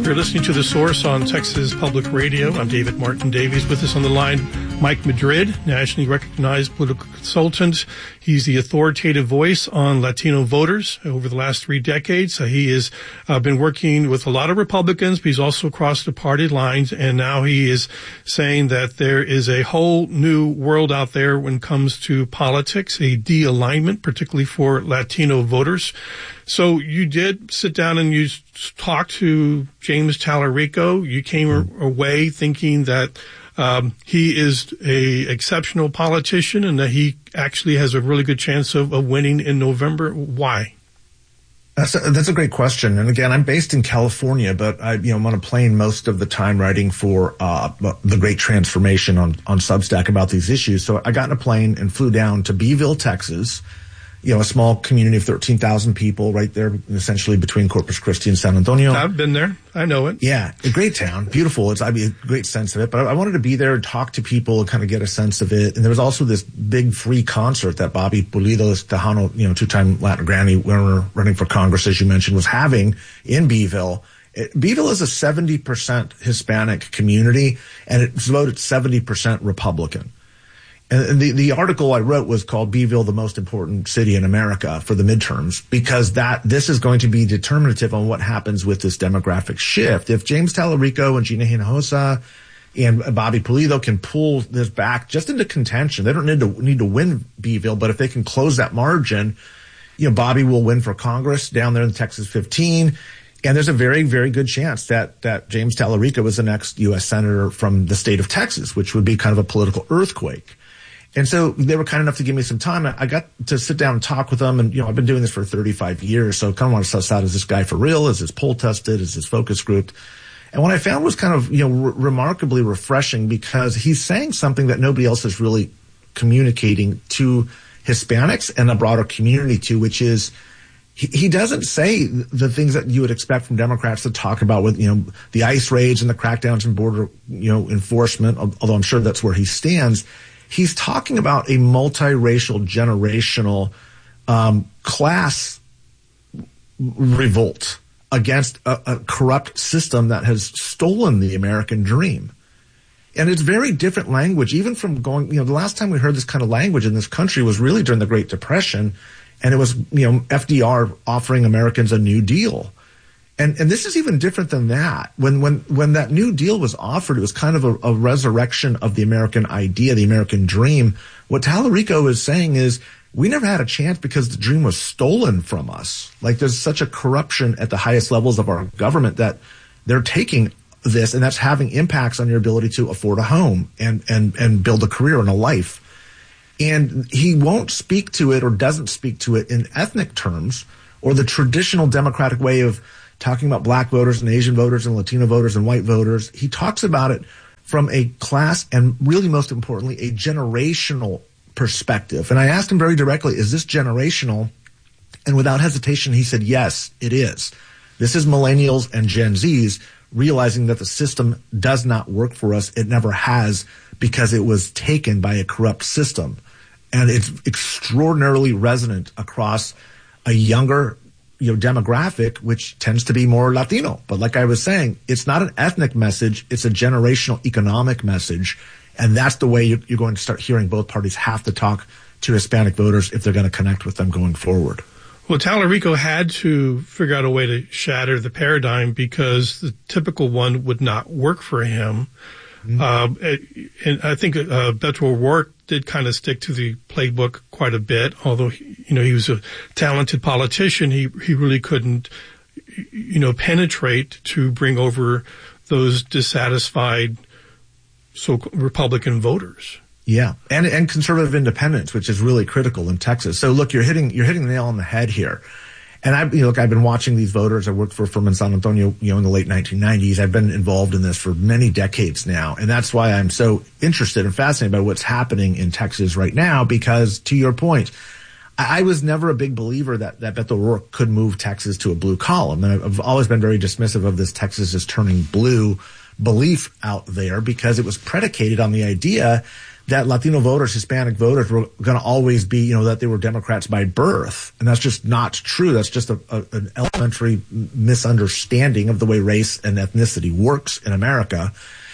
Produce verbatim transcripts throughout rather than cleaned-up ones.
You're listening to The Source on Texas Public Radio. I'm David Martin Davies. With us on the line, Mike Madrid, nationally recognized political consultant. He's the authoritative voice on Latino voters over the last three decades. Uh, he has uh, been working with a lot of Republicans, but he's also crossed the party lines, and now he is saying that there is a whole new world out there when it comes to politics, a de-alignment, particularly for Latino voters. So you did sit down and you talked to James Talarico. You came mm-hmm. away thinking that um, he is a exceptional politician and that he actually has a really good chance of, of winning in November. Why? That's a, that's a great question. And again, I'm based in California, but I, you know, I'm on a plane most of the time writing for uh, the Great Transformation on, on Substack about these issues. So I got in a plane and flew down to Beeville, Texas. You know, a small community of thirteen thousand people right there, essentially between Corpus Christi and San Antonio. I've been there. I know it. Yeah, a great town. Beautiful. It's, I mean, a great sense of it. But I, I wanted to be there and talk to people and kind of get a sense of it. And there was also this big free concert that Bobby Pulido, Tejano, you know, two-time Latin Grammy winner running for Congress, as you mentioned, was having in Beeville. It, Beeville is a seventy percent Hispanic community, and it's voted seventy percent Republican. And the, the article I wrote was called Beeville, the most important city in America for the midterms, because that this is going to be determinative on what happens with this demographic shift. If James Talarico and Gina Hinojosa and Bobby Pulido can pull this back just into contention, they don't need to need to win Beeville, but if they can close that margin, you know, Bobby will win for Congress down there in Texas fifteen. And there's a very, very good chance that, that James Talarico is the next U S senator from the state of Texas, which would be kind of a political earthquake. And so they were kind enough to give me some time. I got to sit down and talk with them. And, you know, I've been doing this for thirty-five years. So I kind of want to suss out, is this guy for real? Is this poll tested? Is this focus grouped? And what I found was kind of, you know, re- remarkably refreshing, because he's saying something that nobody else is really communicating to Hispanics and a broader community to, which is he, he doesn't say the things that you would expect from Democrats to talk about with, you know, the ICE raids and the crackdowns and border, you know, enforcement, although I'm sure that's where he stands. He's talking about a multiracial, generational um, class revolt against a, a corrupt system that has stolen the American dream. And it's very different language, even from going, you know, the last time we heard this kind of language in this country was really during the Great Depression. And it was, you know, F D R offering Americans a New Deal. And and this is even different than that. When when when that New Deal was offered, it was kind of a, a resurrection of the American idea, the American dream. What Talarico is saying is we never had a chance because the dream was stolen from us. Like, there's such a corruption at the highest levels of our government that they're taking this, and that's having impacts on your ability to afford a home and and and build a career and a life. And he won't speak to it, or doesn't speak to it, in ethnic terms or the traditional Democratic way of talking about black voters and Asian voters and Latino voters and white voters. He talks about it from a class and, really most importantly, a generational perspective. And I asked him very directly, is this generational? And without hesitation, he said, yes, it is. This is millennials and Gen Zs realizing that the system does not work for us. It never has, because it was taken by a corrupt system. And it's extraordinarily resonant across a younger, you know, demographic, which tends to be more Latino. But like I was saying, it's not an ethnic message. It's a generational economic message. And that's the way you're, you're going to start hearing both parties have to talk to Hispanic voters if they're going to connect with them going forward. Well, Talarico had to figure out a way to shatter the paradigm, because the typical one would not work for him. Mm-hmm. Um, and I think uh, Beto O'Rourke did kind of stick to the playbook quite a bit. Although, you know, he was a talented politician, he he really couldn't, you know, penetrate to bring over those dissatisfied so Republican voters. Yeah, and and conservative independence, which is really critical in Texas. So look, you're hitting you're hitting the nail on the head here. And I, you know, look, I've been watching these voters. I worked for a firm in San Antonio, you know, in the late nineteen nineties. I've been involved in this for many decades now. And that's why I'm so interested and fascinated by what's happening in Texas right now, because to your point, I, I was never a big believer that, that Beto O'Rourke could move Texas to a blue column. And I've always been very dismissive of this Texas is turning blue belief out there, because it was predicated on the idea that Latino voters, Hispanic voters were going to always be, you know, that they were Democrats by birth. And that's just not true. That's just a, a, an elementary misunderstanding of the way race and ethnicity works in America.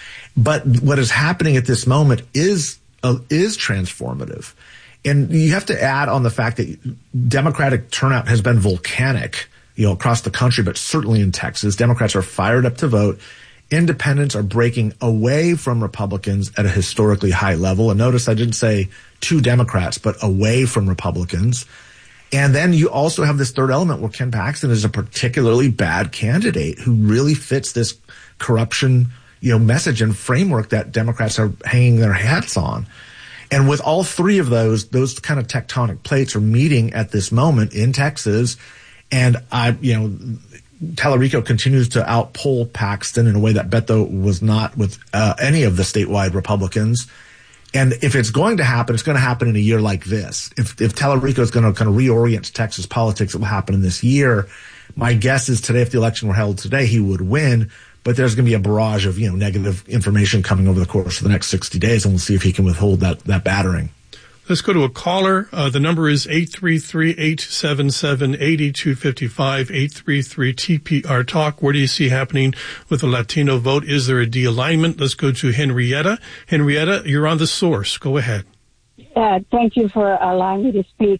But what is happening at this moment is uh, is transformative. And you have to add on the fact that Democratic turnout has been volcanic, you know, across the country, but certainly in Texas. Democrats are fired up to vote. Independents are breaking away from Republicans at a historically high level. And notice I didn't say to Democrats, but away from Republicans. And then you also have this third element where Ken Paxton is a particularly bad candidate who really fits this corruption, you know, message and framework that Democrats are hanging their hats on. And with all three of those, those kind of tectonic plates are meeting at this moment in Texas. And I, you know, Tallarico continues to outpoll Paxton in a way that Beto was not with uh, any of the statewide Republicans. And if it's going to happen, it's going to happen in a year like this. If, if Tallarico is going to kind of reorient Texas politics, it will happen in this year. My guess is today, if the election were held today, he would win. But there's going to be a barrage of, you know, negative information coming over the course of the next sixty days, and we'll see if he can withhold that, that battering. Let's go to a caller. Uh, the number is eight three three, eight seven seven, eight two five five, eight three three T P R Talk. What do you see happening with the Latino vote? Is there a de-alignment? Let's go to Henrietta. Henrietta, you're on The Source. Go ahead. Uh, thank you for allowing me to speak.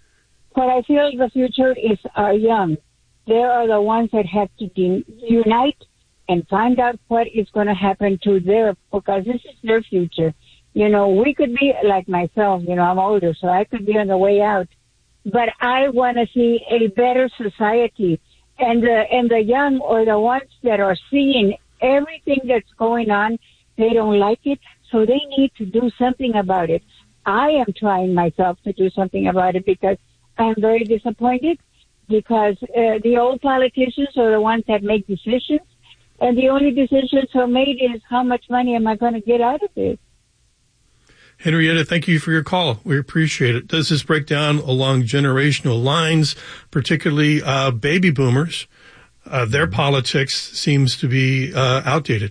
What I feel the future is our young. They are the ones that have to de- unite and find out what is going to happen to their, because this is their future. You know, we could be like myself, you know, I'm older, so I could be on the way out. But I want to see a better society. And the, and the young or the ones that are seeing everything that's going on, they don't like it, so they need to do something about it. I am trying myself to do something about it because I'm very disappointed because uh, the old politicians are the ones that make decisions. And the only decisions are made is how much money am I going to get out of this? Henrietta, thank you for your call. We appreciate it. Does this break down along generational lines, particularly uh, baby boomers? Uh, their politics seems to be uh, outdated.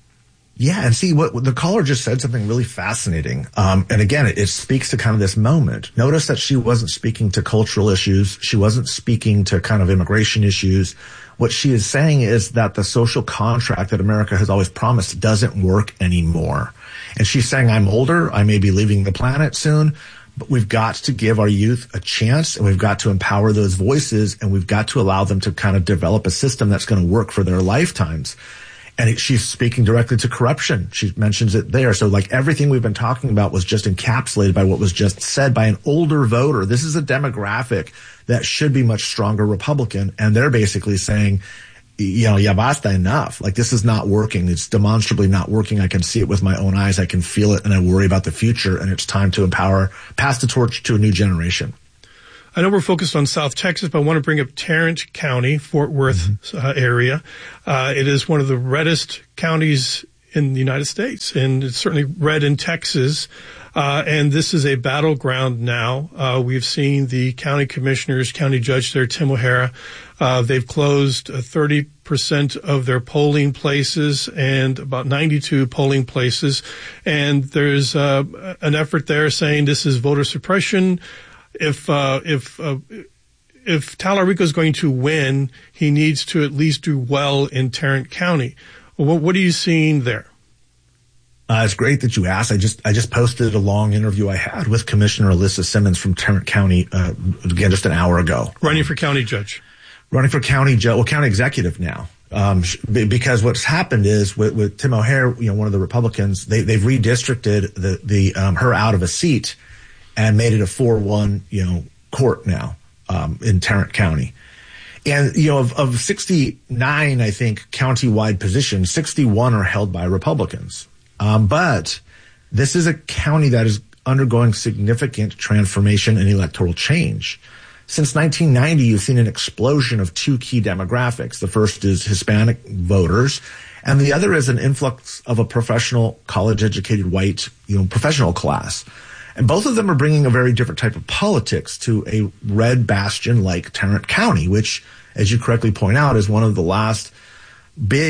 Yeah, and see, what the caller just said something really fascinating. Um, and again, it, it speaks to kind of this moment. Notice that she wasn't speaking to cultural issues. She wasn't speaking to kind of immigration issues. What she is saying is that the social contract that America has always promised doesn't work anymore. And she's saying, I'm older, I may be leaving the planet soon, but we've got to give our youth a chance, and we've got to empower those voices, and we've got to allow them to kind of develop a system that's going to work for their lifetimes. And it, she's speaking directly to corruption. She mentions it there. So like everything we've been talking about was just encapsulated by what was just said by an older voter. This is a demographic that should be much stronger Republican. And they're basically saying, you know, ya basta, enough. Like this is not working. It's demonstrably not working. I can see it with my own eyes. I can feel it, and I worry about the future. And it's time to empower, pass the torch to a new generation. I know we're focused on South Texas, but I want to bring up Tarrant County, Fort Worth mm-hmm. uh, area. Uh, it is one of the reddest counties in the United States, and it's certainly red in Texas. Uh, and this is a battleground now. Uh, we've seen the county commissioners, county judge there, Tim O'Hara. Uh, they've closed uh, thirty percent of their polling places and about ninety-two polling places. And there's uh, an effort there saying this is voter suppression. If, uh, if, uh, if Tallarico is going to win, he needs to at least do well in Tarrant County. What, what are you seeing there? Uh, it's great that you asked. I just, I just posted a long interview I had with Commissioner Alyssa Simmons from Tarrant County, uh, again, just an hour ago. Running for county judge. Running for county judge, well, county executive now. Um, because what's happened is with, with Tim O'Hare, you know, one of the Republicans, they, they've redistricted the, the, um, her out of a seat and made it a four one, you know, court now, um, in Tarrant County. And, you know, of, of sixty-nine, I think, county-wide positions, sixty-one are held by Republicans. Um, but this is a county that is undergoing significant transformation and electoral change. Since nineteen ninety, you've seen an explosion of two key demographics. The first is Hispanic voters, and the other is an influx of a professional, college-educated white, you know, professional class. And both of them are bringing a very different type of politics to a red bastion like Tarrant County, which, as you correctly point out, is one of the last big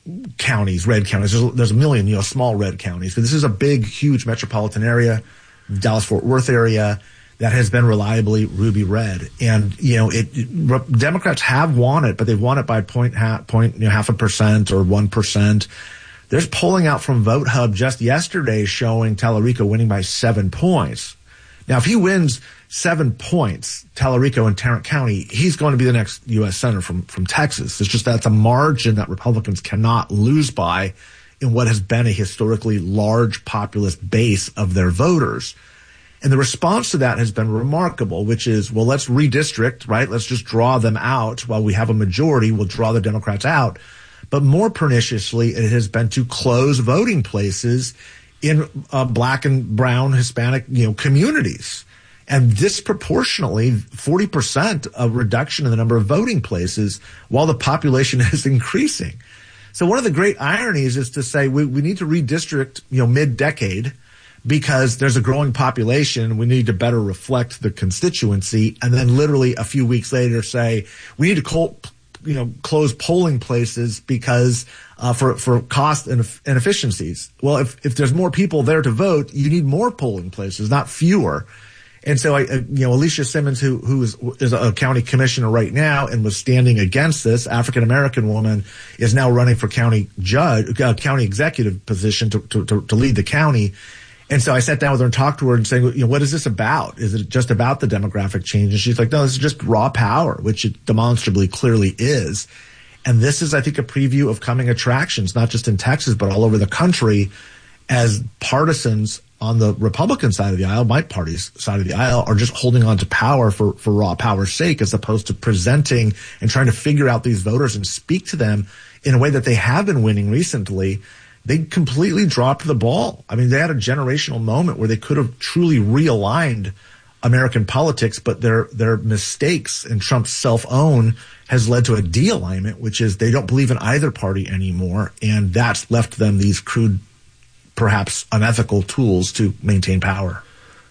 counties, red counties. There's, there's a million, you know, small red counties. But this is a big, huge metropolitan area, Dallas-Fort Worth area, that has been reliably ruby red. And, you know, it, it Democrats have won it, but they've won it by point, half, point, you know, half a percent or one percent. There's polling out from VoteHub just yesterday showing Tallarico winning by seven points. Now, if he wins seven points, Tallarico in Tarrant County, he's going to be the next U S senator from, from Texas. It's just that's a margin that Republicans cannot lose by in what has been a historically large populist base of their voters. And the response to that has been remarkable, which is, well, let's redistrict, right? Let's just draw them out. While we have a majority, we'll draw the Democrats out. But more perniciously, it has been to close voting places in uh, black and brown Hispanic, you know, communities. And disproportionately, forty percent of reduction in the number of voting places while the population is increasing. So one of the great ironies is to say we, we need to redistrict, you know, mid-decade because there's a growing population. We need to better reflect the constituency. And then literally a few weeks later say we need to call, you know, close polling places because uh, for for cost and inefficiencies. Well, if if there's more people there to vote, you need more polling places, not fewer. And so, I, you know, Alicia Simmons, who who is is a county commissioner right now and was standing against this, African American woman, is now running for county judge, uh, county executive position to, to to to lead the county. And so I sat down with her and talked to her and saying, you know, what is this about? Is it just about the demographic change? And she's like, no, this is just raw power, which it demonstrably clearly is. And this is, I think, a preview of coming attractions, not just in Texas, but all over the country, as partisans on the Republican side of the aisle, my party's side of the aisle, are just holding on to power for, for raw power's sake, as opposed to presenting and trying to figure out these voters and speak to them in a way that they have been winning recently. They completely dropped the ball. I mean, they had a generational moment where they could have truly realigned American politics, but their their mistakes and Trump's self-own has led to a de-alignment, which is they don't believe in either party anymore, and that's left them these crude, perhaps unethical tools to maintain power.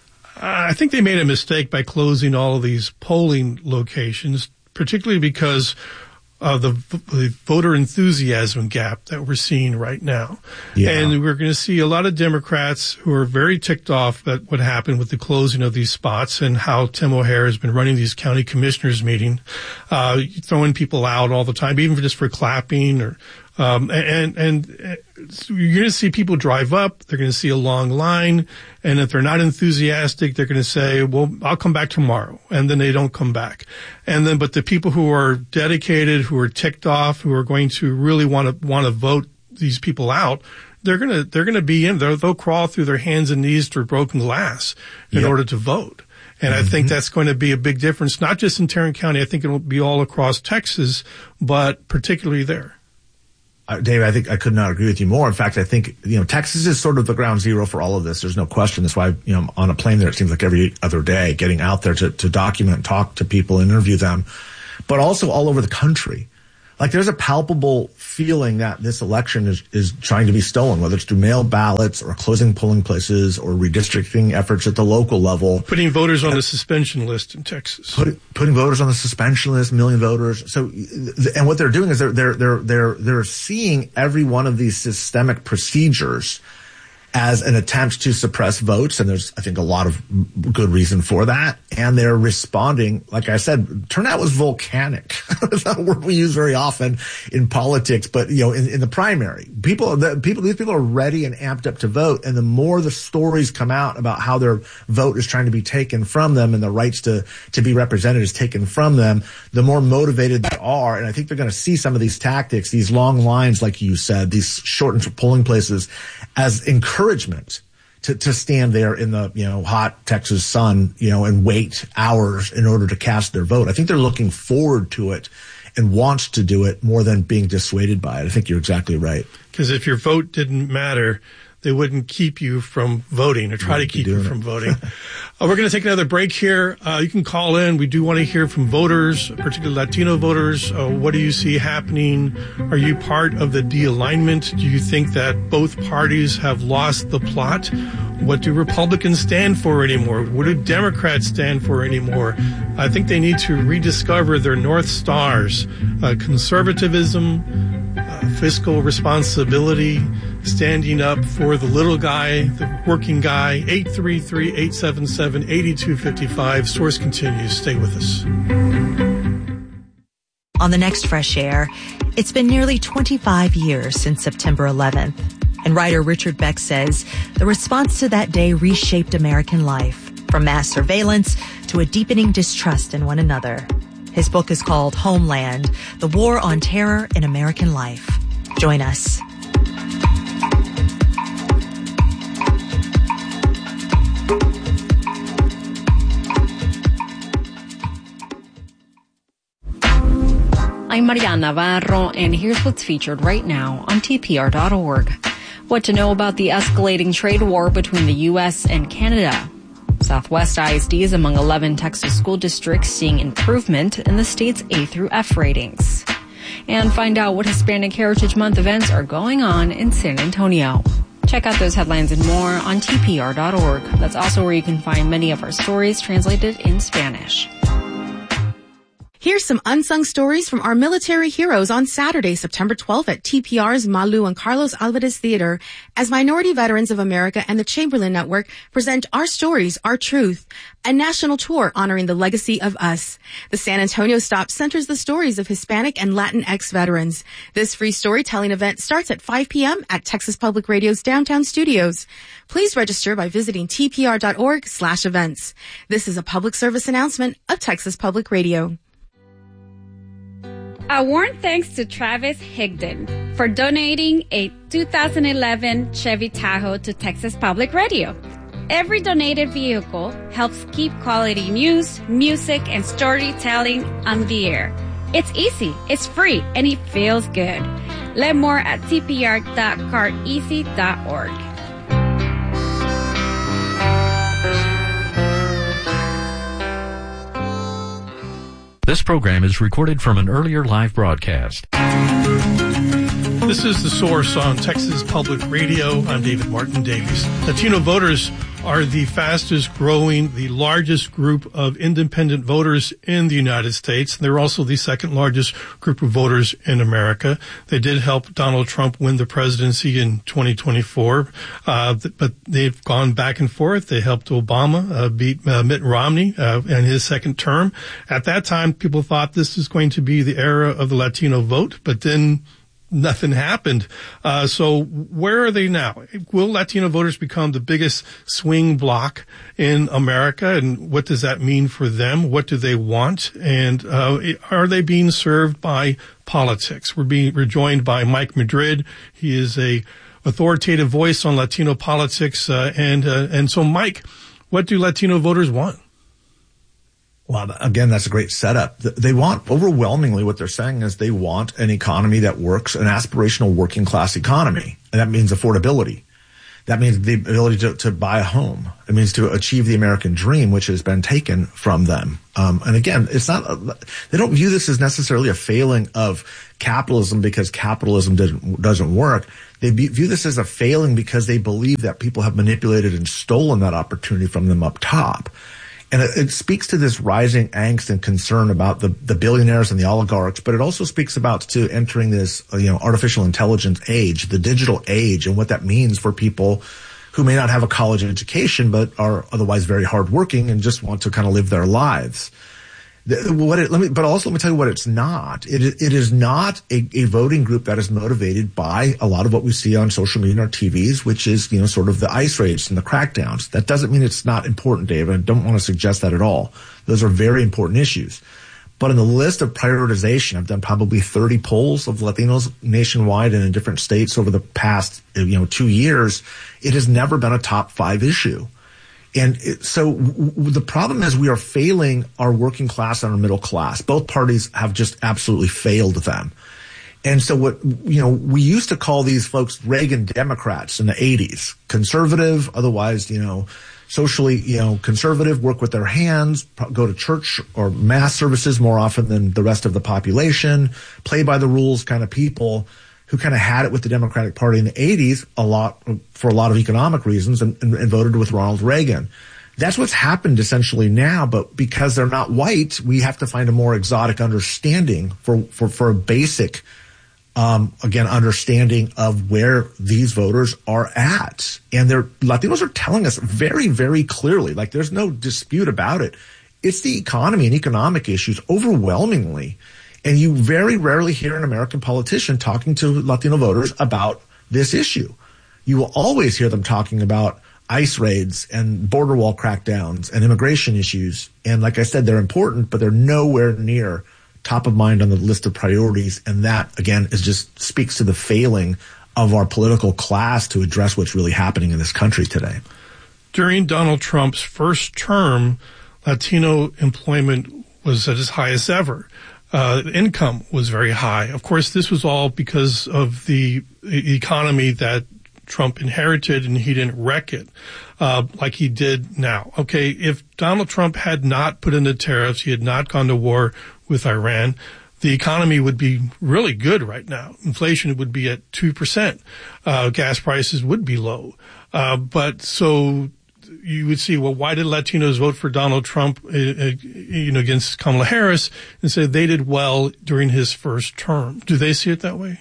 I think they made a mistake by closing all of these polling locations, particularly because of the, the voter enthusiasm gap that we're seeing right now. Yeah. And we're going to see a lot of Democrats who are very ticked off at what happened with the closing of these spots and how Tim O'Hare has been running these county commissioners meeting, uh, throwing people out all the time, even just for clapping or Um, and, and, and you're going to see people drive up. They're going to see a long line. And if they're not enthusiastic, they're going to say, well, I'll come back tomorrow. And then they don't come back. And then, but the people who are dedicated, who are ticked off, who are going to really want to, want to vote these people out, they're going to, they're going to be in there. They'll crawl through their hands and knees through broken glass in yep. order to vote. And mm-hmm. I think that's going to be a big difference, not just in Tarrant County. I think it'll be all across Texas, but particularly there. Uh, Dave, I think I could not agree with you more. In fact, I think, you know, Texas is sort of the ground zero for all of this. There's no question. That's why, you know, I'm on a plane there, it seems like every other day, getting out there to, to document and talk to people, interview them, but also all over the country. Like, there's a palpable feeling that this election is, is trying to be stolen, whether it's through mail ballots or closing polling places or redistricting efforts at the local level. Putting voters on the suspension list in Texas. Put, putting voters on the suspension list, million voters. So, and what they're doing is they're, they're, they're, they're, they're seeing every one of these systemic procedures as an attempt to suppress votes, and there's, I think, a lot of good reason for that. And they're responding, like I said, turnout was volcanic. It's not a word we use very often in politics, but, you know, in, in the primary, people, the people, these people are ready and amped up to vote. And the more the stories come out about how their vote is trying to be taken from them and the rights to, to be represented is taken from them, the more motivated they are. And I think they're going to see some of these tactics, these long lines, like you said, these shortened polling places, as encouragement to, to stand there in the, you know, hot Texas sun, you know, and wait hours in order to cast their vote. I think they're looking forward to it and wants to do it more than being dissuaded by it. I think you're exactly right. Because if your vote didn't matter, they wouldn't keep you from voting or try to keep you from voting. uh, we're going to take another break here. Uh, you can call in. We do want to hear from voters, particularly Latino voters. Uh, what do you see happening? Are you part of the de-alignment? Do you think that both parties have lost the plot? What do Republicans stand for anymore? What do Democrats stand for anymore? I think they need to rediscover their North Stars, uh, conservatism, uh, fiscal responsibility, standing up for the little guy, the working guy. Eight three three, eight seven seven, eight two five five. Source continues. Stay with us. On the next Fresh Air, it's been nearly twenty-five years since September eleventh. And writer Richard Beck says the response to that day reshaped American life, from mass surveillance to a deepening distrust in one another. His book is called Homeland, The War on Terror in American Life. Join us. I'm Mariana Navarro, and here's what's featured right now on T P R dot org. What to know about the escalating trade war between the U S and Canada. Southwest I S D is among eleven Texas school districts seeing improvement in the state's A through F ratings. And find out what Hispanic Heritage Month events are going on in San Antonio. Check out those headlines and more on T P R dot org. That's also where you can find many of our stories translated in Spanish. Here's some unsung stories from our military heroes on Saturday, September twelfth at T P R's Malu and Carlos Alvarez Theater as Minority Veterans of America and the Chamberlain Network present Our Stories, Our Truth, a national tour honoring the legacy of us. The San Antonio stop centers the stories of Hispanic and Latinx veterans. This free storytelling event starts at five p.m. at Texas Public Radio's downtown studios. Please register by visiting T P R dot org slash events. This is a public service announcement of Texas Public Radio. A warm thanks to Travis Higdon for donating a two thousand eleven Chevy Tahoe to Texas Public Radio. Every donated vehicle helps keep quality news, music, and storytelling on the air. It's easy, it's free, and it feels good. Learn more at T P R dot car easy dot org. This program is recorded from an earlier live broadcast. This is The Source on Texas Public Radio. I'm David Martin Davies. Latino voters are the fastest growing, the largest group of independent voters in the United States. They're also the second largest group of voters in America. They did help Donald Trump win the presidency in twenty twenty-four, uh, but they've gone back and forth. They helped Obama uh, beat uh, Mitt Romney uh, in his second term. At that time, people thought this was going to be the era of the Latino vote, but then nothing happened. Uh, so where are they now? Will Latino voters become the biggest swing bloc in America? And what does that mean for them? What do they want? And uh, are they being served by politics? We're being we're joined by Mike Madrid. He is a authoritative voice on Latino politics. Uh, and uh, and so, Mike, what do Latino voters want? Well, again, that's a great setup. They want, overwhelmingly, what they're saying is they want an economy that works, an aspirational working class economy. And that means affordability. That means the ability to, to buy a home. It means to achieve the American dream, which has been taken from them. Um, and again, it's not, a, they don't view this as necessarily a failing of capitalism because capitalism doesn't, doesn't work. They be, view this as a failing because they believe that people have manipulated and stolen that opportunity from them up top. And it, it speaks to this rising angst and concern about the, the billionaires and the oligarchs, but it also speaks about to entering this, uh, you know, artificial intelligence age, the digital age, and what that means for people who may not have a college education, but are otherwise very hardworking and just want to kind of live their lives. The, what it, let me, but also let me tell you what it's not. It, it is not a, a voting group that is motivated by a lot of what we see on social media and our T Vs, which is, you know, sort of the ICE raids and the crackdowns. That doesn't mean it's not important, Dave. I don't want to suggest that at all. Those are very important issues. But in the list of prioritization, I've done probably thirty polls of Latinos nationwide and in different states over the past, you know, two years. It has never been a top five issue. And it, so w- w- the problem is we are failing our working class and our middle class. Both parties have just absolutely failed them. And so what, you know, we used to call these folks Reagan Democrats in the eighties, conservative, otherwise, you know, socially, you know, conservative, work with their hands, go to church or mass services more often than the rest of the population, play by the rules kind of people who kind of had it with the Democratic Party in the eighties a lot for a lot of economic reasons and, and, and voted with Ronald Reagan. That's what's happened essentially now, but because they're not white, we have to find a more exotic understanding for, for, for a basic um, again, understanding of where these voters are at. And they're, Latinos are telling us very, very clearly, like there's no dispute about it. It's the economy and economic issues overwhelmingly. And you very rarely hear an American politician talking to Latino voters about this issue. You will always hear them talking about ICE raids and border wall crackdowns and immigration issues. And like I said, they're important, but they're nowhere near top of mind on the list of priorities. And that, again, is just speaks to the failing of our political class to address what's really happening in this country today. During Donald Trump's first term, Latino employment was at its highest ever. Uh, income was very high. Of course, this was all because of the economy that Trump inherited, and he didn't wreck it uh, like he did now. Okay, if Donald Trump had not put in the tariffs, he had not gone to war with Iran, the economy would be really good right now. Inflation would be at two percent. Uh, gas prices would be low. Uh, but so you would see, well, why did Latinos vote for Donald Trump, uh, you know, against Kamala Harris, and say they did well during his first term? Do they see it that way?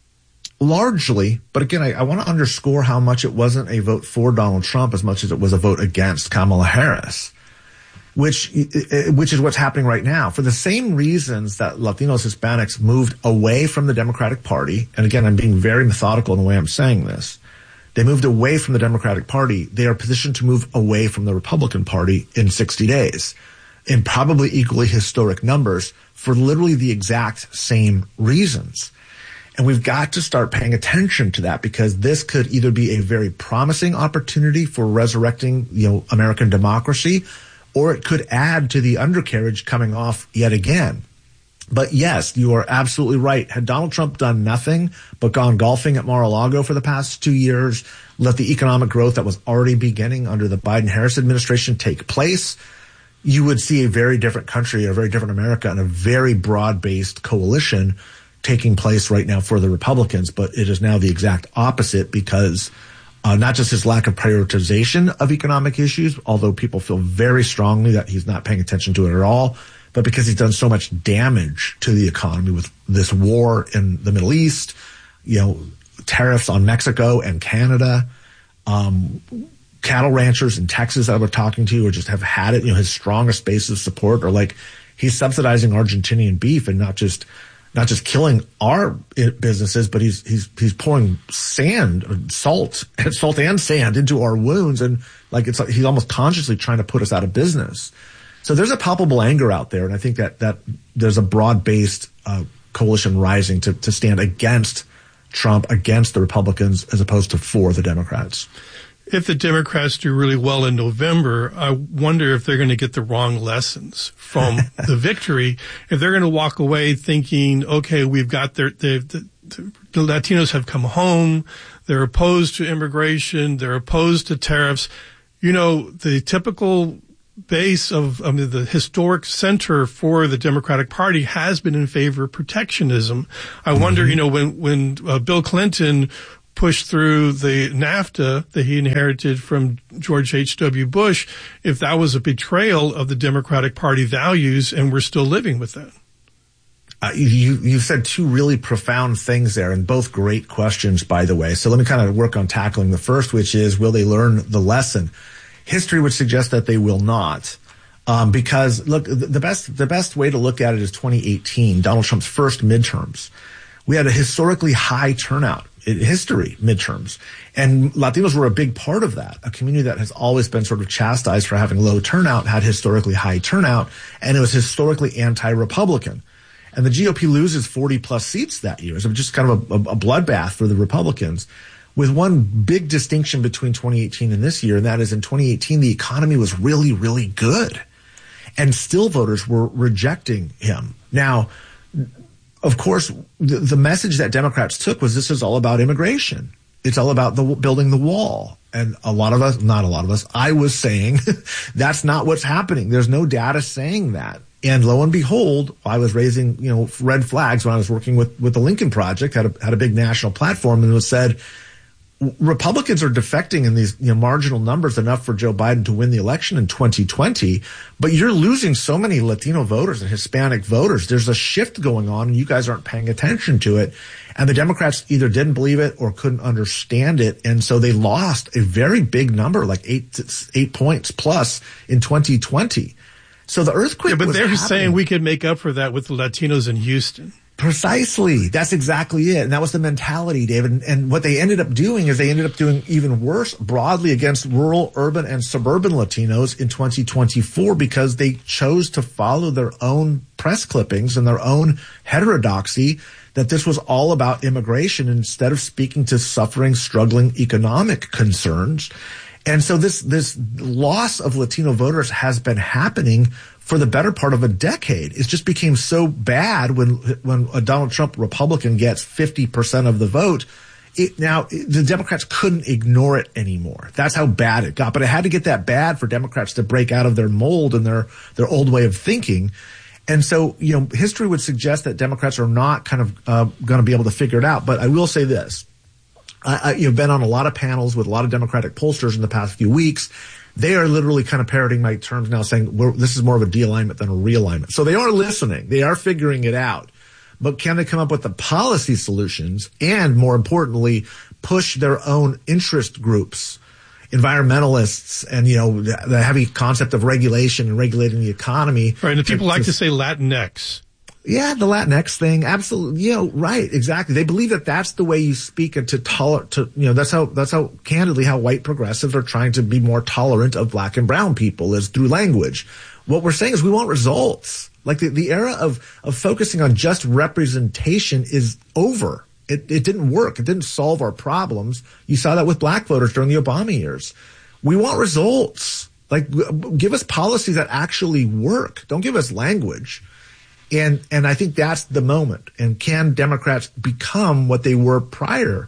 Largely, but again, I, I want to underscore how much it wasn't a vote for Donald Trump as much as it was a vote against Kamala Harris, which which is what's happening right now. For the same reasons that Latinos, Hispanics moved away from the Democratic Party, and again, I'm being very methodical in the way I'm saying this, they moved away from the Democratic Party, they are positioned to move away from the Republican Party in sixty days, in probably equally historic numbers, for literally the exact same reasons. And we've got to start paying attention to that, because this could either be a very promising opportunity for resurrecting, you know, American democracy, or it could add to the undercarriage coming off yet again. But yes, you are absolutely right. Had Donald Trump done nothing but gone golfing at Mar-a-Lago for the past two years, let the economic growth that was already beginning under the Biden-Harris administration take place, you would see a very different country, a very different America, and a very broad-based coalition taking place right now for the Republicans. But it is now the exact opposite, because uh, not just his lack of prioritization of economic issues, although people feel very strongly that he's not paying attention to it at all, but because he's done so much damage to the economy with this war in the Middle East, you know, tariffs on Mexico and Canada, um, cattle ranchers in Texas that we're talking to, or just have had it, you know, his strongest base of support, or like he's subsidizing Argentinian beef and not just not just killing our businesses, but he's he's he's pouring sand, salt, salt and sand into our wounds, and like it's like he's almost consciously trying to put us out of business. So there's a palpable anger out there, and I think that that there's a broad-based uh, coalition rising to to stand against Trump, against the Republicans, as opposed to for the Democrats. If the Democrats do really well in November, I wonder if they're going to get the wrong lessons from the victory. If they're going to walk away thinking, okay, we've got their, the, the, the Latinos have come home. They're opposed to immigration. They're opposed to tariffs. You know, the typical base of, I mean, the historic center for the Democratic Party has been in favor of protectionism. I mm-hmm. wonder, you know, when, when uh, Bill Clinton pushed through the NAFTA that he inherited from George H W. Bush, if that was a betrayal of the Democratic Party values, and we're still living with that. Uh, you, you said two really profound things there, and both great questions, by the way. So let me kind of work on tackling the first, which is, will they learn the lesson? History would suggest that they will not. Um, because look, the best, the best way to look at it is twenty eighteen, Donald Trump's first midterms. We had a historically high turnout in history midterms, and Latinos were a big part of that. A community that has always been sort of chastised for having low turnout had historically high turnout, and it was historically anti-Republican. And the G O P loses forty plus seats that year. So just kind of a, a bloodbath for the Republicans, with one big distinction between twenty eighteen and this year, and that is in twenty eighteen, the economy was really, really good, and still voters were rejecting him. Now, of course, the, the message that Democrats took was this is all about immigration. It's all about the building the wall. And a lot of us, not a lot of us, I was saying that's not what's happening. There's no data saying that. And lo and behold, I was raising, you know, red flags when I was working with, with the Lincoln Project, had a, had a big national platform, and it was said, Republicans are defecting in these you know, marginal numbers enough for Joe Biden to win the election in twenty twenty, but you're losing so many Latino voters and Hispanic voters. There's a shift going on, and you guys aren't paying attention to it. And the Democrats either didn't believe it or couldn't understand it, and so they lost a very big number, like eight eight points plus in twenty twenty. So the earthquake yeah, but was they're happening. saying we could make up for that with the Latinos in Houston. Precisely. That's exactly it. And that was the mentality, David. And, and what they ended up doing is they ended up doing even worse broadly against rural, urban, and suburban Latinos in twenty twenty-four because they chose to follow their own press clippings and their own heterodoxy that this was all about immigration instead of speaking to suffering, struggling economic concerns. And so this, this loss of Latino voters has been happening for the better part of a decade. It just became so bad when, when a Donald Trump Republican gets fifty percent of the vote. It, now, the Democrats couldn't ignore it anymore. That's how bad it got. But it had to get that bad for Democrats to break out of their mold and their, their old way of thinking. And so, you know, history would suggest that Democrats are not kind of uh, going to be able to figure it out. But I will say this. I, I, you've been on a lot of panels with a lot of Democratic pollsters in the past few weeks. They are literally kind of parroting my terms now, saying we're, this is more of a de-alignment than a realignment. So they are listening. They are figuring it out. But can they come up with the policy solutions and, more importantly, push their own interest groups, environmentalists, and, you know, the, the heavy concept of regulation and regulating the economy? Right, and people to, like to, to say Latinx. Yeah, the Latinx thing, absolutely. You know, right, exactly. They believe that that's the way you speak and to tolerate, to, you know, that's how, that's how, candidly, how white progressives are trying to be more tolerant of black and brown people is through language. What we're saying is we want results. Like the, the era of, of focusing on just representation is over. It, it didn't work. It didn't solve our problems. You saw that with black voters during the Obama years. We want results. Like, give us policies that actually work. Don't give us language. And, and I think that's the moment. And can Democrats become what they were prior?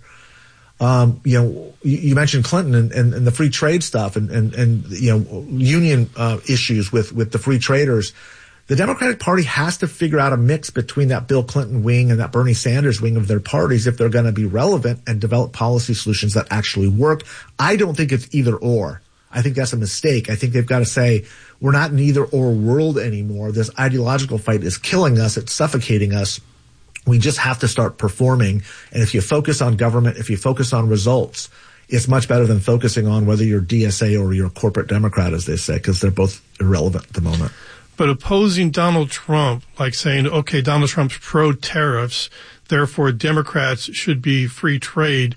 Um, you know, you, you mentioned Clinton and, and, and the free trade stuff and, and, and, you know, union, uh, issues with, with the free traders. The Democratic Party has to figure out a mix between that Bill Clinton wing and that Bernie Sanders wing of their parties if they're going to be relevant and develop policy solutions that actually work. I don't think it's either or. I think that's a mistake. I think they've got to say, we're not an either or world anymore. This ideological fight is killing us. It's suffocating us. We just have to start performing. And if you focus on government, if you focus on results, it's much better than focusing on whether you're D S A or you're a corporate Democrat, as they say, because they're both irrelevant at the moment. But opposing Donald Trump, like saying, okay, Donald Trump's pro-tariffs, therefore Democrats should be free trade,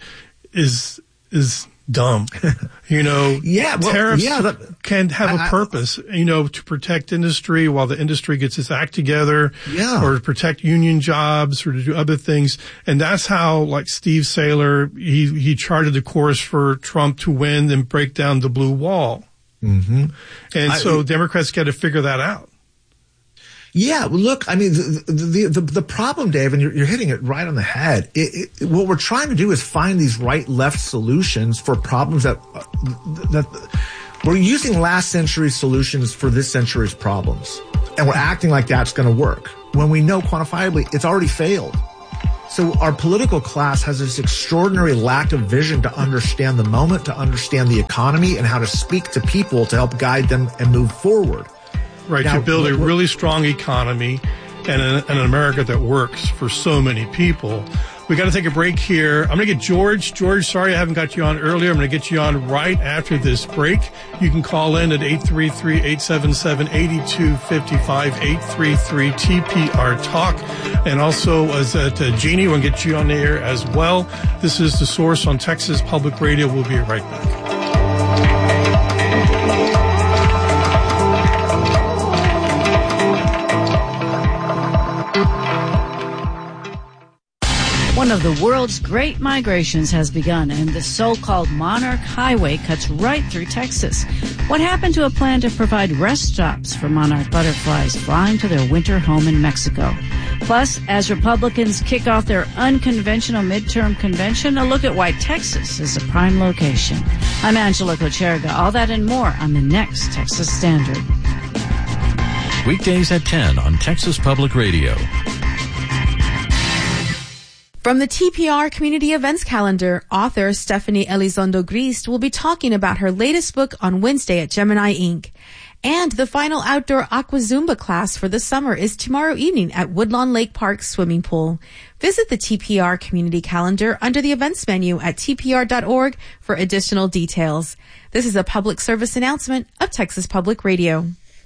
is is dumb. You know, yeah, well, tariffs yeah, that, can have I, a purpose, you know, to protect industry while the industry gets its act together, yeah. or to protect union jobs or to do other things. And that's how, like Steve Saylor, he, he charted the course for Trump to win and break down the blue wall. Mm-hmm. And I, so Democrats got to figure that out. Yeah, look, I mean, the the the, the problem, Dave, and you're, you're hitting it right on the head. It, it, what we're trying to do is find these right-left solutions for problems that that we're using last century's solutions for this century's problems, and we're acting like that's going to work when we know quantifiably it's already failed. So our political class has this extraordinary lack of vision to understand the moment, to understand the economy, and how to speak to people to help guide them and move forward. Right, now, to build a really strong economy and, a, and an America that works for so many people. We got to take a break here. I'm going to get George. George, sorry I haven't got you on earlier. I'm going to get you on right after this break. You can call in at eight three three, eight seven seven, eight two five five, eight three three T P R Talk. And also, as uh, to Jeannie, we'll get you on the air as well. This is The Source on Texas Public Radio. We'll be right back. One of the world's great migrations has begun, and the so-called Monarch Highway cuts right through Texas. What happened to a plan to provide rest stops for monarch butterflies flying to their winter home in Mexico? Plus, as Republicans kick off their unconventional midterm convention, a look at why Texas is a prime location. I'm Angela Kocherga. All that and more on the next Texas Standard. Weekdays at ten on Texas Public Radio. From the T P R Community Events Calendar, author Stephanie Elizondo Grist will be talking about her latest book on Wednesday at Gemini Incorporated. And the final outdoor Aqua Zumba class for the summer is tomorrow evening at Woodlawn Lake Park Swimming Pool. Visit the T P R Community Calendar under the events menu at T P R dot org for additional details. This is a public service announcement of Texas Public Radio.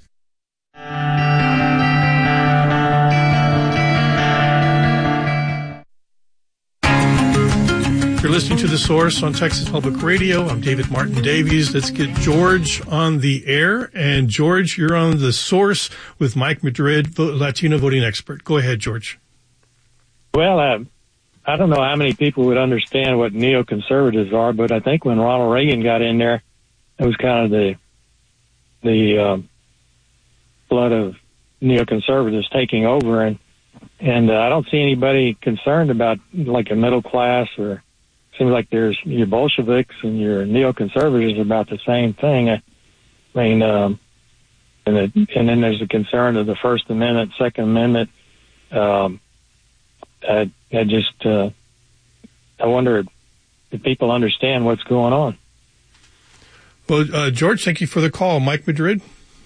You're listening to The Source on Texas Public Radio. I'm David Martin Davies. Let's get George on the air. And George, you're on The Source with Mike Madrid, Latino voting expert. Go ahead, George. Well, uh, I don't know how many people would understand what neoconservatives are, but I think when Ronald Reagan got in there, it was kind of the the um, flood of neoconservatives taking over, and and uh, I don't see anybody concerned about like a middle class or. Seems like there's your Bolsheviks and your neoconservatives about the same thing. I mean, um, and, the, and then there's the concern of the First Amendment, Second Amendment. Um, I, I just, uh, I wonder if people understand what's going on. Well, uh, George, thank you for the call. Mike Madrid?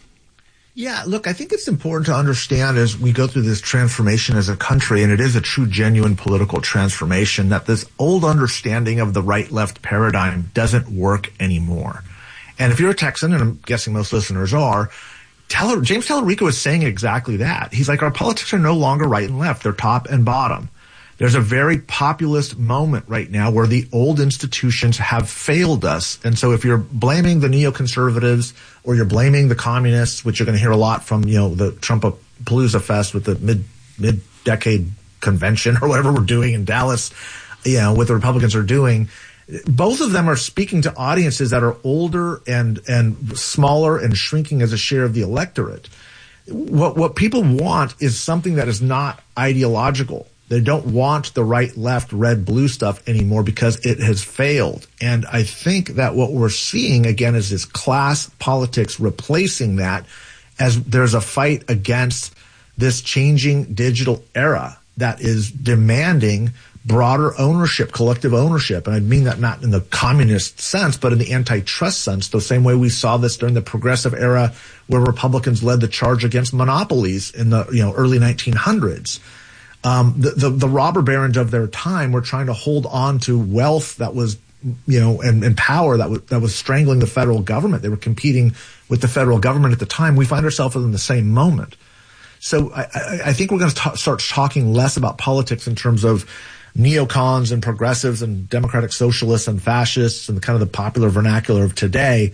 Yeah, look, I think it's important to understand as we go through this transformation as a country, and it is a true, genuine political transformation, that this old understanding of the right-left paradigm doesn't work anymore. And if you're a Texan, and I'm guessing most listeners are, Teller, James Tallarico is saying exactly that. He's like, our politics are no longer right and left. They're top and bottom. There's a very populist moment right now where the old institutions have failed us. And so if you're blaming the neoconservatives or you're blaming the communists, which you're going to hear a lot from, you know, the Trump-Palooza Fest with the mid, mid-decade convention or whatever we're doing in Dallas, you know, what the Republicans are doing, both of them are speaking to audiences that are older and, and smaller and shrinking as a share of the electorate. What, what people want is something that is not ideological. They don't want the right, left, red, blue stuff anymore because it has failed. And I think that what we're seeing, again, is this class politics replacing that as there's a fight against this changing digital era that is demanding broader ownership, collective ownership. And I mean that not in the communist sense, but in the antitrust sense, the same way we saw this during the progressive era where Republicans led the charge against monopolies in the, you know, early nineteen hundreds. Um, the, the, the robber barons of their time were trying to hold on to wealth that was, you know, and, and power that was, that was strangling the federal government. They were competing with the federal government at the time. We find ourselves in the same moment. So I, I, I think we're going to ta- start talking less about politics in terms of neocons and progressives and democratic socialists and fascists and the kind of the popular vernacular of today.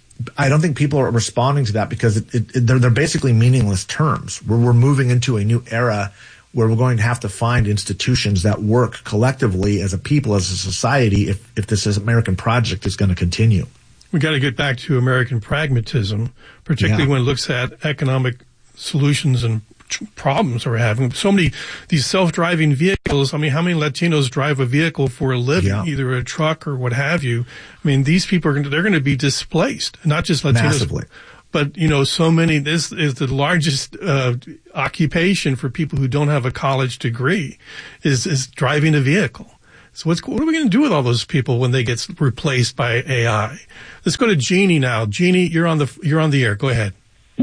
I don't think people are responding to that because it, it, it, they're, they're basically meaningless terms. We're, we're moving into a new era where we're going to have to find institutions that work collectively as a people, as a society, if, if this American project is going to continue. We got to get back to American pragmatism, particularly yeah. when it looks at economic solutions and problems we're having. So many, these self-driving vehicles, I mean, how many Latinos drive a vehicle for a living, yeah. either a truck or what have you? I mean, these people are going to, they're going to be displaced, not just Latinos. Massively. But, you know, so many, this is the largest uh, occupation for people who don't have a college degree is, is driving a vehicle. So what's, what are we going to do with all those people when they get replaced by A I? Let's go to Jeannie now. Jeannie, you're on the, you're on the air. Go ahead.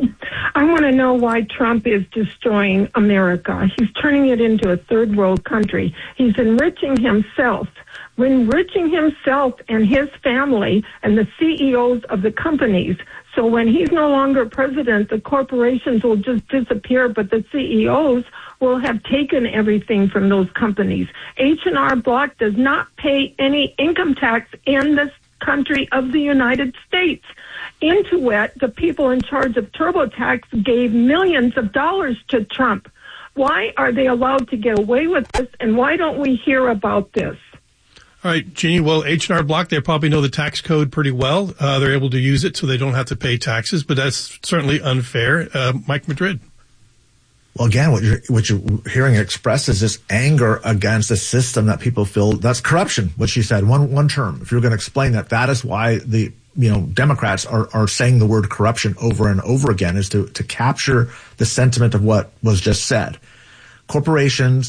I want to know why Trump is destroying America. He's turning it into a third world country. He's enriching himself. enriching himself and his family and the C E Os of the companies. So when he's no longer president, the corporations will just disappear, but the C E Os will have taken everything from those companies. H and R Block does not pay any income tax in this country of the United States. Intuit, the people in charge of TurboTax, gave millions of dollars to Trump. Why are they allowed to get away with this, and why don't we hear about this? All right, Jeannie, well, H and R Block, they probably know the tax code pretty well. Uh, they're able to use it so they don't have to pay taxes, but that's certainly unfair. Uh, Mike Madrid. Well, again, what you're, what you're hearing expressed is this anger against a system that people feel that's corruption, what she said, one, one term. If you're going to explain that, that is why the, you know, Democrats are, are saying the word corruption over and over again, is to, to capture the sentiment of what was just said. Corporations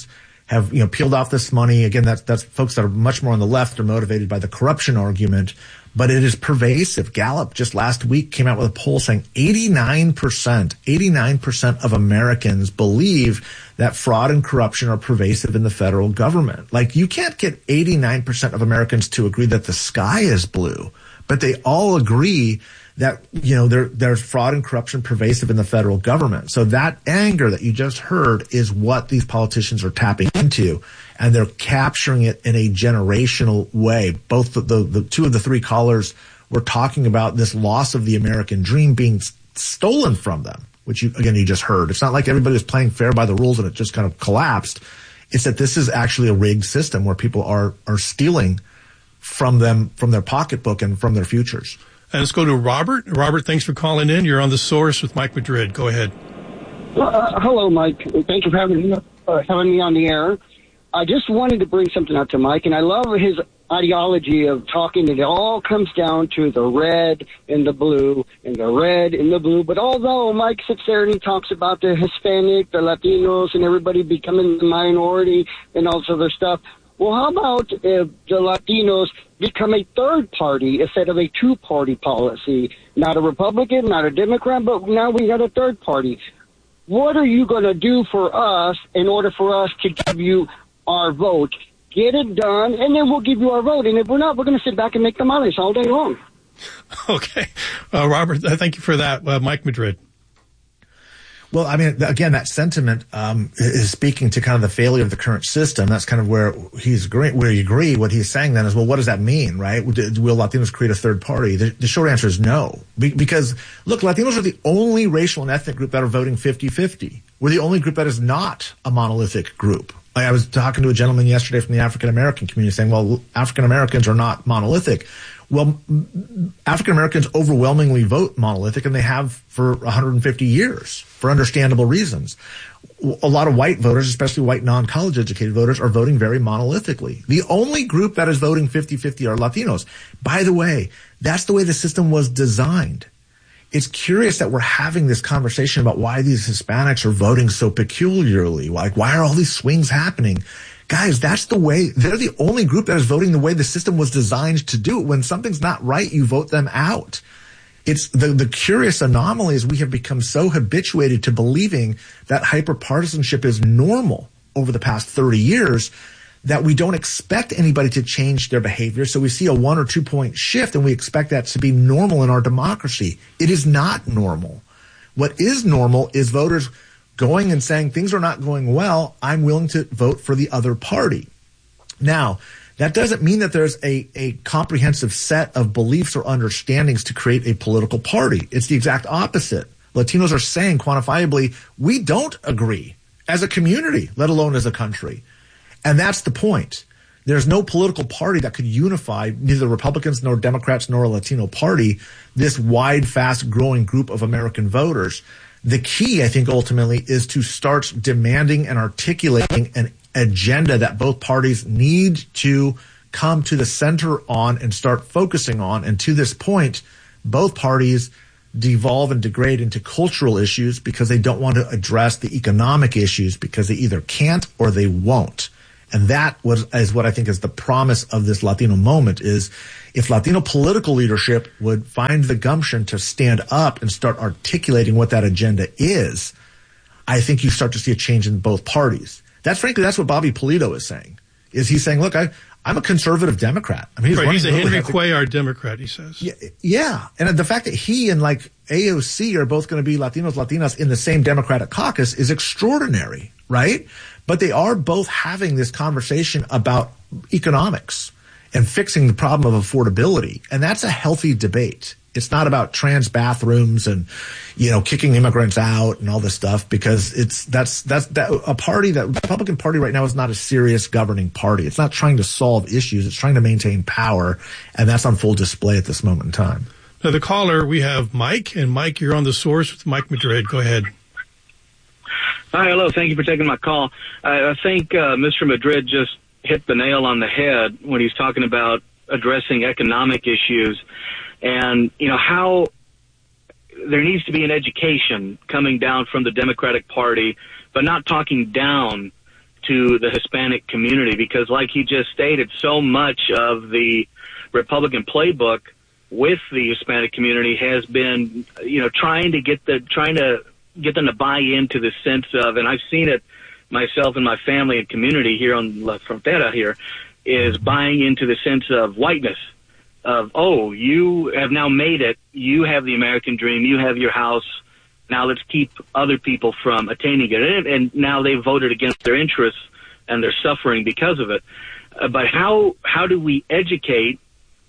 have, you know, peeled off this money. Again, that's, that's folks that are much more on the left are motivated by the corruption argument, but it is pervasive. Gallup just last week came out with a poll saying eighty-nine percent, eighty-nine percent of Americans believe that fraud and corruption are pervasive in the federal government. Like, you can't get eighty-nine percent of Americans to agree that the sky is blue, but they all agree that, you know, there, there's fraud and corruption pervasive in the federal government. So that anger that you just heard is what these politicians are tapping into, and they're capturing it in a generational way. Both the, the, the two of the three callers were talking about this loss of the American dream being s- stolen from them, which you, again, you just heard. It's not like everybody was playing fair by the rules and it just kind of collapsed. It's that this is actually a rigged system where people are, are stealing from them, from their pocketbook and from their futures. And let's go to Robert. Robert, thanks for calling in. You're on The Source with Mike Madrid. Go ahead. Uh, hello, Mike. Thank you for having me, uh, having me on the air. I just wanted to bring something up to Mike, and I love his ideology of talking. It all comes down to the red and the blue, and the red and the blue. But although Mike sits there and he talks about the Hispanic, the Latinos, and everybody becoming the minority and all this other stuff, well, how about if the Latinos become a third party instead of a two-party policy? Not a Republican, not a Democrat, but now we got a third party. What are you going to do for us in order for us to give you our vote? Get it done, and then we'll give you our vote. And if we're not, we're going to sit back and make tamales all day long. Okay. Uh, Robert, thank you for that. Uh, Mike Madrid. Well, I mean, again, that sentiment um, is speaking to kind of the failure of the current system. That's kind of where he's agree, where you agree. What he's saying then is, well, what does that mean, right? Will Latinos create a third party? The, the short answer is no. Be, because, look, Latinos are the only racial and ethnic group that are voting fifty-fifty. We're the only group that is not a monolithic group. I was talking to a gentleman yesterday from the African American community saying, well, African Americans are not monolithic. Well, African Americans overwhelmingly vote monolithic, and they have for one hundred fifty years for understandable reasons. A lot of white voters, especially white non-college educated voters, are voting very monolithically. The only group that is voting fifty-fifty are Latinos. By the way, that's the way the system was designed. It's curious that we're having this conversation about why these Hispanics are voting so peculiarly. Like, why are all these swings happening? Guys, that's the way, they're the only group that is voting the way the system was designed to do it. When something's not right, you vote them out. It's the, the curious anomaly is we have become so habituated to believing that hyperpartisanship is normal over the past thirty years that we don't expect anybody to change their behavior. So we see a one or two point shift and we expect that to be normal in our democracy. It is not normal. What is normal is voters going and saying things are not going well, I'm willing to vote for the other party. Now, that doesn't mean that there's a, a comprehensive set of beliefs or understandings to create a political party. It's the exact opposite. Latinos are saying quantifiably, we don't agree as a community, let alone as a country. And that's the point. There's no political party that could unify, neither Republicans nor Democrats nor a Latino party, this wide, fast-growing group of American voters. The key, I think, ultimately is to start demanding and articulating an agenda that both parties need to come to the center on and start focusing on. And to this point, both parties devolve and degrade into cultural issues because they don't want to address the economic issues because they either can't or they won't. And that was, is what I think is the promise of this Latino moment is if Latino political leadership would find the gumption to stand up and start articulating what that agenda is, I think you start to see a change in both parties. That's frankly, that's what Bobby Polito is saying. Is he's saying, look, I, I'm a conservative Democrat. I mean, he's, right, he's a Henry to, Cuellar Democrat, he says. Yeah, yeah. And the fact that he and like A O C are both going to be Latinos, Latinas in the same Democratic caucus is extraordinary, right? But they are both having this conversation about economics and fixing the problem of affordability. And that's a healthy debate. It's not about trans bathrooms and, you know, kicking immigrants out and all this stuff because it's, that's, that's, that a party that, the Republican Party right now is not a serious governing party. It's not trying to solve issues. It's trying to maintain power. And that's on full display at this moment in time. Now, the caller, we have Mike. And Mike, you're on The Source with Mike Madrid. Go ahead. Hi, hello. Thank you for taking my call. I, I think uh, Mister Madrid just hit the nail on the head when he's talking about addressing economic issues and, you know, how there needs to be an education coming down from the Democratic Party, but not talking down to the Hispanic community, because like he just stated, so much of the Republican playbook with the Hispanic community has been, you know, trying to get the, trying to get them to buy into the sense of, and I've seen it myself and my family and community here on La Frontera here, is buying into the sense of whiteness, of, oh, you have now made it, you have the American dream, you have your house, now let's keep other people from attaining it. And, and now they've voted against their interests and they're suffering because of it. Uh, but how how do we educate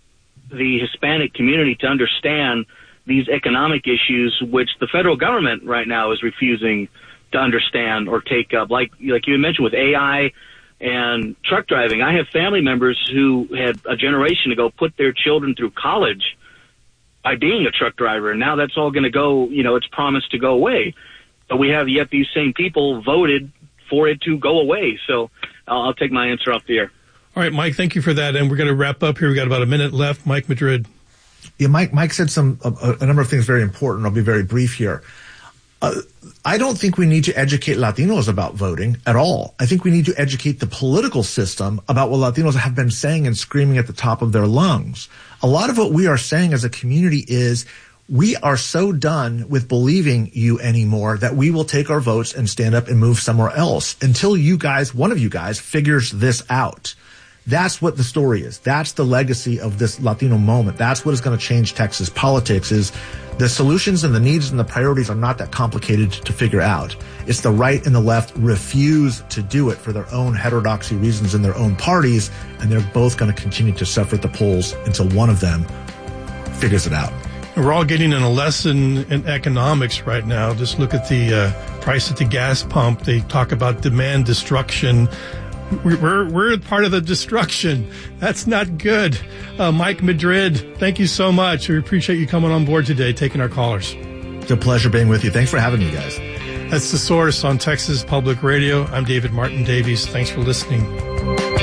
the Hispanic community to understand these economic issues, which the federal government right now is refusing to understand or take up? Like like you mentioned with A I and truck driving, I have family members who had a generation ago put their children through college by being a truck driver, and now that's all going to go, you know, it's promised to go away. But we have yet these same people voted for it to go away. So I'll, I'll take my answer off the air. All right, Mike, thank you for that. And we're going to wrap up here. We've got about a minute left. Mike Madrid. Yeah, Mike, Mike said some, a, a number of things very important. I'll be very brief here. Uh, I don't think we need to educate Latinos about voting at all. I think we need to educate the political system about what Latinos have been saying and screaming at the top of their lungs. A lot of what we are saying as a community is we are so done with believing you anymore that we will take our votes and stand up and move somewhere else until you guys, one of you guys, figures this out. That's what the story is. That's the legacy of this Latino moment. That's what is going to change Texas politics. Is the solutions and the needs and the priorities are not that complicated to figure out. It's the right and the left refuse to do it for their own heterodoxy reasons in their own parties, and they're both going to continue to suffer at the polls until one of them figures it out. We're all getting in a lesson in economics right now. Just look at the uh, price at the gas pump. They talk about demand destruction. We're, we're part of the destruction. That's not good. Uh, Mike Madrid, thank you so much. We appreciate you coming on board today, taking our callers. It's a pleasure being with you. Thanks for having me, guys. That's The Source on Texas Public Radio. I'm David Martin Davies. Thanks for listening.